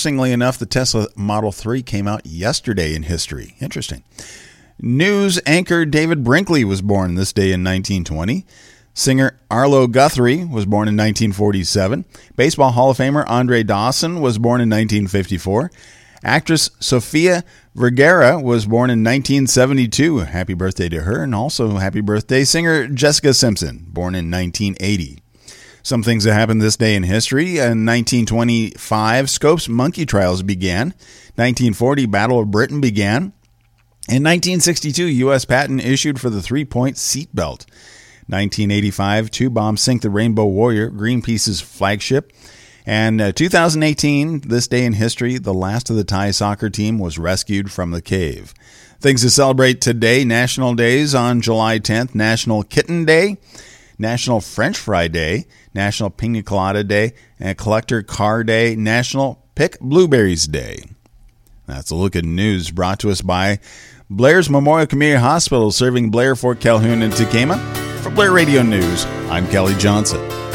Interestingly enough, the Tesla Model 3 came out yesterday in history. Interesting. News anchor David Brinkley was born this day in 1920. Singer Arlo Guthrie was born in 1947. Baseball Hall of Famer Andre Dawson was born in 1954. Actress Sofia Vergara was born in 1972. Happy birthday to her, and also happy birthday singer Jessica Simpson, born in 1980. Some things that happened this day in history. In 1925, Scopes monkey trials began. 1940, Battle of Britain began. In 1962, U.S. patent issued for the three-point seatbelt. 1985, two bombs sink the Rainbow Warrior, Greenpeace's flagship. And 2018, this day in history, the last of the Thai soccer team was rescued from the cave. Things to celebrate today: national days on July 10th, National Kitten Day, National French Fry Day, National Pina Colada Day, and Collector Car Day, National Pick Blueberries Day. That's a look at news brought to us by Blair's Memorial Community Hospital, serving Blair, Fort Calhoun, and Tekamah. For Blair Radio News, I'm Kelly Johnson.